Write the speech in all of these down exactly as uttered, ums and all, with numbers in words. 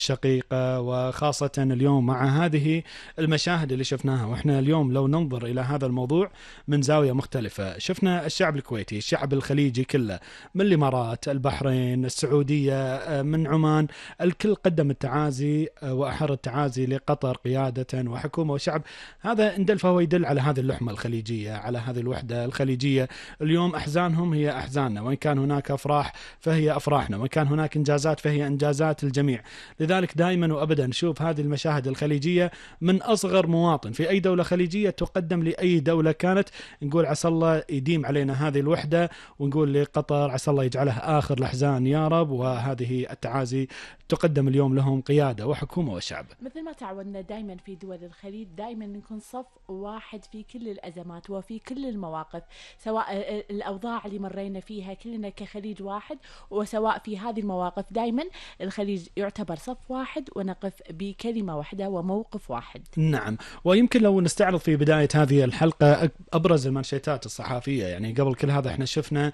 شقيقة، وخاصة اليوم مع هذه المشاهد اللي شفناها. وإحنا اليوم لو ننظر إلى هذا الموضوع من زاوية مختلفة، شفنا الشعب الكويتي، الشعب الخليجي كله، من الإمارات، البحرين، السعودية، من عمان، الكل قدم التعازي وأحر التعازي لقطر قيادة وحكومة وشعب. هذا إن دل فهو يدل على هذه اللحمة الخليجية، على هذه الوحدة الخليجية. اليوم أحزانهم هي أحزاننا، وإن كان هناك أفراح فهي أفراحنا، وإن كان هناك إنجازات فهي إنجازات الجميع. لذلك دائما وابدا نشوف هذه المشاهد الخليجيه من اصغر مواطن في اي دوله خليجيه تقدم لاي دوله كانت، نقول عسى الله يديم علينا هذه الوحده، ونقول لقطر عسى الله يجعلها اخر الاحزان يا رب. وهذه التعازي تقدم اليوم لهم قياده وحكومه وشعب. مثل ما تعودنا دائما في دول الخليج، دائما نكون صف واحد في كل الأزمات وفي كل المواقف، سواء الأوضاع اللي مرينا فيها كلنا كخليج واحد، وسواء في هذه المواقف دائما الخليج يعتبر صف واحد ونقف بكلمة واحدة وموقف واحد. نعم، ويمكن لو نستعرض في بداية هذه الحلقة أبرز المنشطات الصحفية. يعني قبل كل هذا احنا شفنا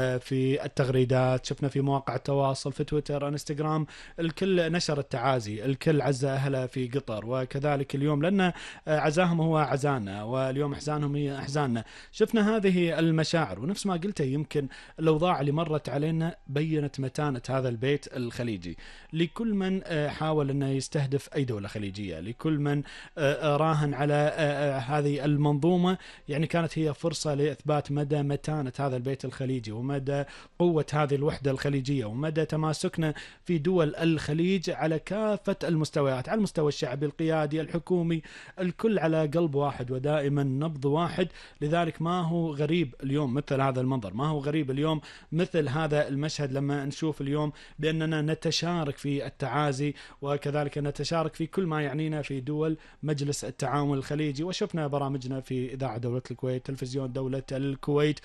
في التغريدات، شفنا في مواقع التواصل، في تويتر، انستغرام، الكل نشر التعازي، الكل عزى أهله في قطر. وكذلك اليوم لأن عزاهم هو عزانا، واليوم أحزانهم هي أحزاننا. شفنا هذه المشاعر، ونفس ما قلت يمكن الأوضاع اللي مرت علينا بينت متانة هذا البيت الخليجي. لكل من حاول أنه يستهدف أي دولة خليجية، لكل من راهن على هذه المنظومة، يعني كانت هي فرصة لإثبات مدى متانة هذا البيت الخليجي، ومدى قوة هذه الوحدة الخليجية، ومدى تماسكنا في دول الخليج على كافة المستويات، على المستوى الشعبي، القيادي، الحكومي، الكل على قلب واحد ودائما نبض واحد. لذلك ما هو غريب اليوم مثل هذا المنظر، ما هو غريب اليوم مثل هذا المشهد لما نشوف اليوم بأننا نتشارك في التعازي، وكذلك نتشارك في كل ما يعنينا في دول مجلس التعاون الخليجي. وشفنا برامجنا في إذاعة دولة الكويت، تلفزيون دولة الكويت،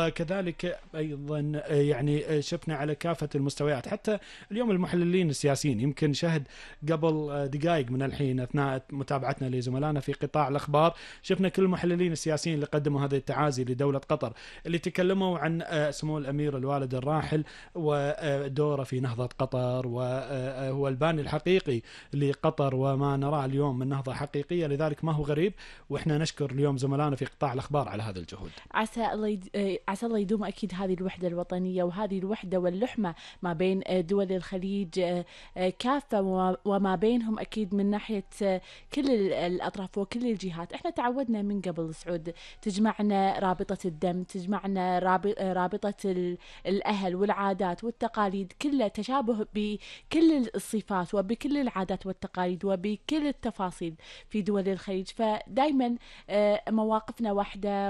وكذلك أيضا يعني شفنا على كافة المستويات. حتى اليوم المحللين السياسيين، يمكن شهد قبل دقائق من الحين أثناء متابعتنا لزملائنا في قطاع الأخبار، شفنا كل المحللين السياسيين اللي قدموا هذه التعازي لدولة قطر، اللي تكلموا عن سمو الأمير الوالد الراحل ودوره في نهضة قطر، وهو الباني الحقيقي لقطر وما نراه اليوم من نهضة حقيقية. لذلك ما هو غريب، وإحنا نشكر اليوم زملائنا في قطاع الأخبار على هذا الجهود. عسى الله يد... عسى الله يدوم أكيد هذه الوحدة الوطنية وهذه الوحدة واللحمة ما بين دول الخليج كافة وما بينهم أكيد من ناحية كل الأطراف وكل الجهات. إحنا تعودنا من قبل سعود تجمعنا رابطة الدم، تجمعنا رابطة الأهل والعادات والتقاليد، كلها تشابه بكل الصفات وبكل العادات والتقاليد وبكل التفاصيل في دول الخليج. فدايما مواقفنا واحدة،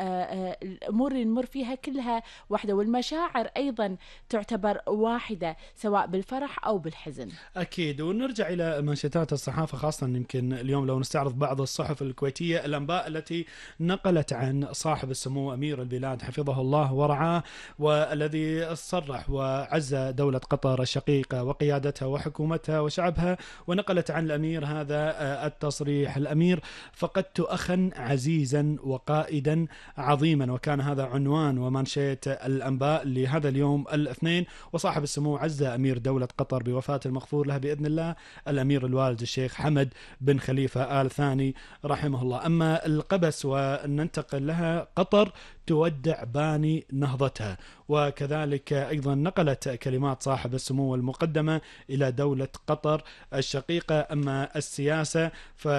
والأمور اللي نمر فيها كلها واحدة، والمشاعر أيضا تعتبر واحدة سواء بالفرح أو بالحزن. أكيد. ونرجع إلى منشطات الصحافة، خاصة يمكن اليوم لو نستعرض بعض الصحف الكويتية، الأنباء التي نقلت عن صاحب السمو أمير البلاد حفظه الله ورعاه، والذي صرح وعزى دولة قطر الشقيقة وقيادتها وحكومتها وشعبها، ونقلت عن الأمير هذا التصريح: الأمير فقدت أخا عزيزا وقائدا عظيما. وكان هذا عنوان ومنشية الأنباء لهذا اليوم الاثنين. وصاحب السمو عزى أمير دولة قطر بوفاة المغفور له بإذن الله الأمير الوالد الشيخ حمد بن خليفة آل ثاني رحمه الله. أما القبس وننتقل لها، قطر تودع باني نهضتها. وكذلك أيضا نقلت كلمات صاحب السمو المقدمة إلى دولة قطر الشقيقة. أما السياسة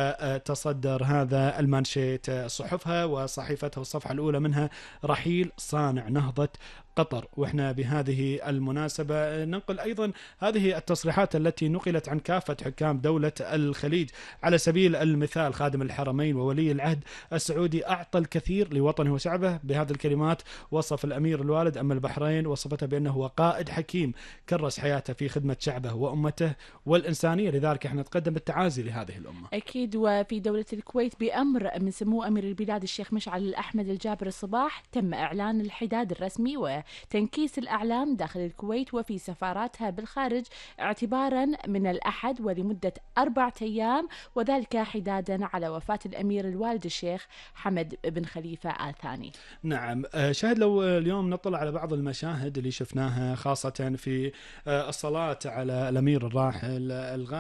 فتصدر هذا المانشيت صحفها وصحيفتها والصفحة الأولى منها: رحيل صانع نهضة قطر. وإحنا بهذه المناسبة ننقل أيضا هذه التصريحات التي نقلت عن كافة حكام دولة الخليج. على سبيل المثال، خادم الحرمين وولي العهد السعودي أعطى الكثير لوطنه وشعبه. بهذه الكلمات وصف الأمير الوالد أم البحرين، وصفته بأنه هو قائد حكيم كرس حياته في خدمة شعبه وأمته والإنسانية. لذلك احنا نتقدم بالتعازي لهذه الأمة. أكيد. وفي دولة الكويت بأمر من سمو أمير البلاد الشيخ مشعل الأحمد الجابر الصباح تم إعلان الحداد الرسمي و تنكيس الأعلام داخل الكويت وفي سفاراتها بالخارج اعتبارا من الأحد ولمدة أربعة أيام، وذلك حدادا على وفاة الأمير الوالد الشيخ حمد بن خليفة آل ثاني. نعم. شاهد، لو اليوم نطلع على بعض المشاهد اللي شفناها خاصة في الصلاة على الأمير الراحل الغالي